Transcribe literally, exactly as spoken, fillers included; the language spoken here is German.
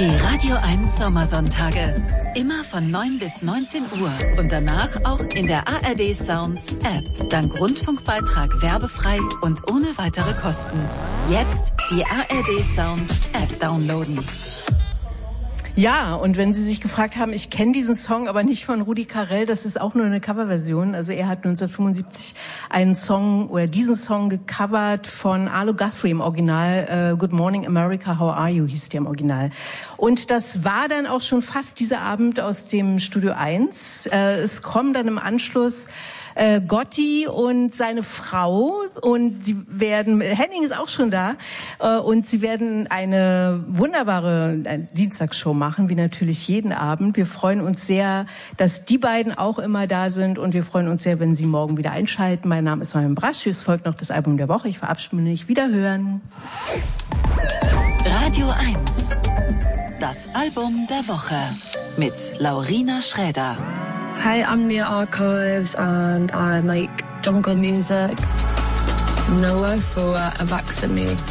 Die Radio eins Sommersonntage. Immer von neun bis neunzehn Uhr und danach auch in der A R D Sounds App. Dank Rundfunkbeitrag werbefrei und ohne weitere Kosten. Jetzt die A R D Sounds App downloaden. Ja, und wenn Sie sich gefragt haben, ich kenne diesen Song, aber nicht von Rudi Carrell, das ist auch nur eine Coverversion. Also er hat neunzehnhundertfünfundsiebzig einen Song oder diesen Song gecovert von Arlo Guthrie im Original. Uh, Good Morning America, How Are You hieß der im Original. Und das war dann auch schon fast dieser Abend aus dem Studio eins. Uh, es kommen dann im Anschluss uh, Gotti und seine Frau und sie werden, Henning ist auch schon da, uh, und sie werden eine wunderbare uh, Dienstagsshow machen, wie natürlich jeden Abend. Wir freuen uns sehr, dass die beiden auch immer da sind und wir freuen uns sehr, wenn Sie morgen wieder einschalten. Mein Name ist Marion Brasch, es folgt noch das Album der Woche. Ich verabschiede mich. Wiederhören. Radio eins, das Album der Woche mit Laurina Schräder. Hey, I'm Nia Archives and I make jungle music. No for a vaccine.